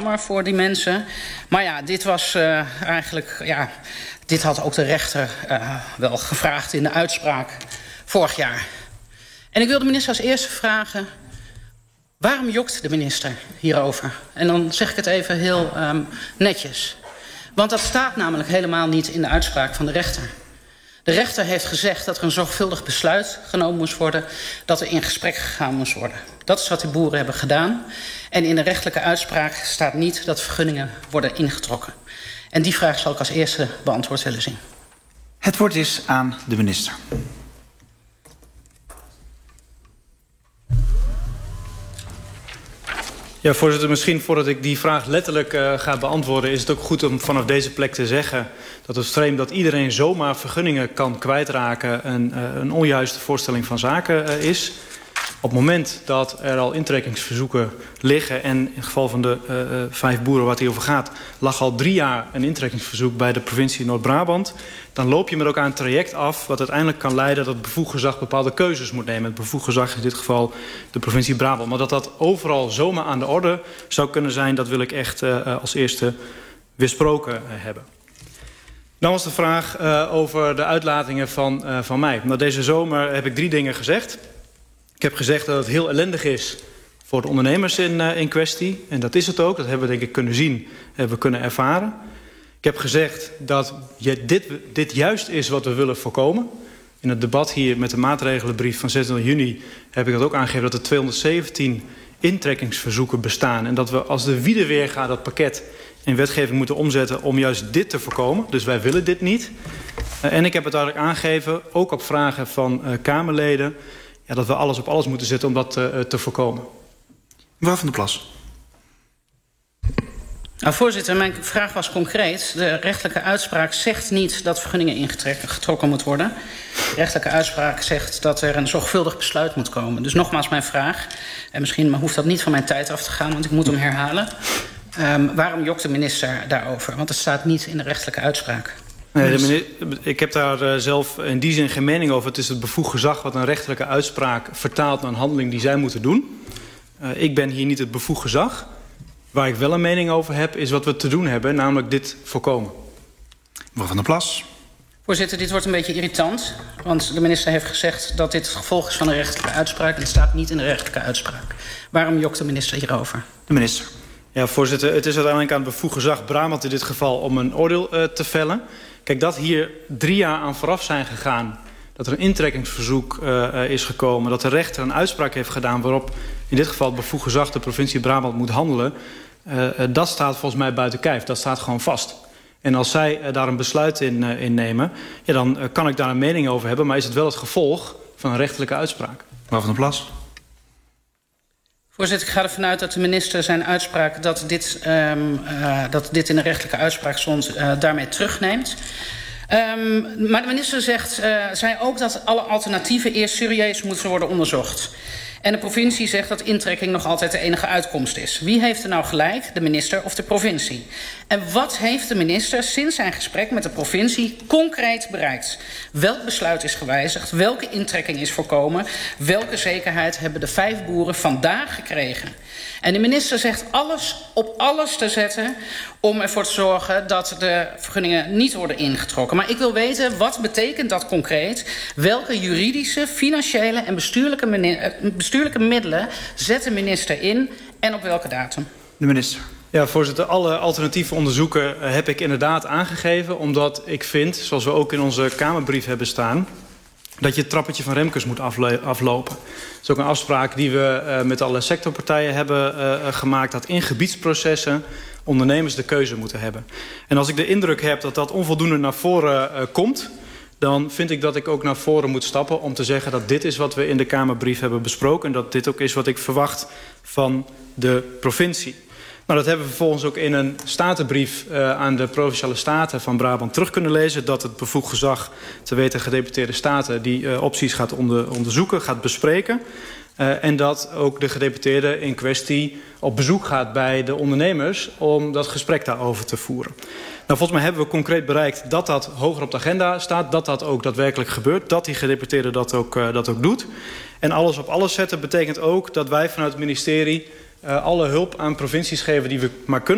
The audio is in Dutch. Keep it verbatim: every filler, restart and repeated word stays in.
jammer voor die mensen. Maar ja, dit was uh, eigenlijk... Ja, dit had ook de rechter uh, wel gevraagd in de uitspraak vorig jaar. En ik wil de minister als eerste vragen... waarom jokt de minister hierover? En dan zeg ik het even heel um, netjes. Want dat staat namelijk helemaal niet in de uitspraak van de rechter. De rechter heeft gezegd dat er een zorgvuldig besluit genomen moest worden... dat er in gesprek gegaan moest worden. Dat is wat die boeren hebben gedaan. En in de rechtelijke uitspraak staat niet dat vergunningen worden ingetrokken. En die vraag zal ik als eerste beantwoord willen zien. Het woord is aan de minister. Ja, voorzitter, misschien voordat ik die vraag letterlijk uh, ga beantwoorden... is het ook goed om vanaf deze plek te zeggen... dat het vreemd dat iedereen zomaar vergunningen kan kwijtraken... een, uh, een onjuiste voorstelling van zaken uh, is. Op het moment dat er al intrekkingsverzoeken liggen... en in het geval van de uh, uh, vijf boeren waar het hier over gaat... lag al drie jaar een intrekkingsverzoek bij de provincie Noord-Brabant... dan loop je met elkaar een traject af... wat uiteindelijk kan leiden dat het bevoegd gezag bepaalde keuzes moet nemen. Het bevoegd gezag is in dit geval de provincie Brabant. Maar dat dat overal zomaar aan de orde zou kunnen zijn... dat wil ik echt uh, als eerste weersproken uh, hebben. Dan was de vraag uh, over de uitlatingen van, uh, van mij. Nou, deze zomer heb ik drie dingen gezegd... Ik heb gezegd dat het heel ellendig is voor de ondernemers in, uh, in kwestie. En dat is het ook. Dat hebben we denk ik kunnen zien, hebben we kunnen ervaren. Ik heb gezegd dat je dit, dit juist is wat we willen voorkomen. In het debat hier met de maatregelenbrief van zesentwintig juni... heb ik dat ook aangegeven dat er tweehonderdzeventien intrekkingsverzoeken bestaan. En dat we als de wiede weer gaat dat pakket in wetgeving moeten omzetten... om juist dit te voorkomen. Dus wij willen dit niet. Uh, en ik heb het duidelijk aangegeven, ook op vragen van uh, Kamerleden... Ja, dat we alles op alles moeten zetten om dat uh, te voorkomen. Mevrouw Van der Plas. Nou, voorzitter, mijn vraag was concreet. De rechtelijke uitspraak zegt niet dat vergunningen ingetrokken moeten worden. De rechtelijke uitspraak zegt dat er een zorgvuldig besluit moet komen. Dus nogmaals mijn vraag, en misschien hoeft dat niet van mijn tijd af te gaan... want ik moet hem herhalen. Um, waarom jokt de minister daarover? Want het staat niet in de rechtelijke uitspraak. Nee, de minister, ik heb daar uh, zelf in die zin geen mening over. Het is het bevoegd gezag wat een rechterlijke uitspraak vertaalt naar een handeling die zij moeten doen. Uh, ik ben hier niet het bevoegd gezag. Waar ik wel een mening over heb, is wat we te doen hebben, namelijk dit voorkomen. Mevrouw Van der Plas. Voorzitter, dit wordt een beetje irritant. Want de minister heeft gezegd dat dit het gevolg is van een rechterlijke uitspraak. En het staat niet in de rechterlijke uitspraak. Waarom jokt de minister hierover? De minister. Ja, voorzitter, het is uiteindelijk aan het bevoegd gezag Brabant in dit geval om een oordeel uh, te vellen. Kijk, dat hier drie jaar aan vooraf zijn gegaan... dat er een intrekkingsverzoek uh, is gekomen... dat de rechter een uitspraak heeft gedaan... waarop in dit geval het bevoegd gezag de provincie Brabant moet handelen... Uh, uh, dat staat volgens mij buiten kijf. Dat staat gewoon vast. En als zij uh, daar een besluit in, uh, in nemen... Ja, dan uh, kan ik daar een mening over hebben... maar is het wel het gevolg van een rechterlijke uitspraak. Mevrouw Van der Plas. Voorzitter, ik ga ervan uit dat de minister zijn uitspraak... dat dit, um, uh, dat dit in de rechtelijke uitspraak stond, uh, daarmee terugneemt. Um, maar de minister zegt, uh, zei ook dat alle alternatieven eerst serieus moeten worden onderzocht. En de provincie zegt dat intrekking nog altijd de enige uitkomst is. Wie heeft er nou gelijk, de minister of de provincie? En wat heeft de minister sinds zijn gesprek met de provincie concreet bereikt? Welk besluit is gewijzigd? Welke intrekking is voorkomen? Welke zekerheid hebben de vijf boeren vandaag gekregen? En de minister zegt alles op alles te zetten om ervoor te zorgen dat de vergunningen niet worden ingetrokken. Maar ik wil weten, wat betekent dat concreet? Welke juridische, financiële en bestuurlijke, bestuurlijke middelen zet de minister in en op welke datum? De minister. Ja, voorzitter, alle alternatieve onderzoeken heb ik inderdaad aangegeven... omdat ik vind, zoals we ook in onze Kamerbrief hebben staan... dat je het trappetje van Remkes moet aflopen. Dat is ook een afspraak die we uh, met alle sectorpartijen hebben uh, gemaakt... dat in gebiedsprocessen ondernemers de keuze moeten hebben. En als ik de indruk heb dat dat onvoldoende naar voren uh, komt... dan vind ik dat ik ook naar voren moet stappen om te zeggen... dat dit is wat we in de Kamerbrief hebben besproken... en dat dit ook is wat ik verwacht van de provincie. Nou, dat hebben we vervolgens ook in een statenbrief uh, aan de Provinciale Staten van Brabant terug kunnen lezen. Dat het bevoegd gezag, te weten gedeputeerde staten, die uh, opties gaat onder, onderzoeken, gaat bespreken. Uh, en dat ook de gedeputeerde in kwestie op bezoek gaat bij de ondernemers om dat gesprek daarover te voeren. Nou, volgens mij hebben we concreet bereikt dat dat hoger op de agenda staat. Dat dat ook daadwerkelijk gebeurt. Dat die gedeputeerde dat ook, uh, dat ook doet. En alles op alles zetten betekent ook dat wij vanuit het ministerie... Uh, alle hulp aan provincies geven die we maar kunnen.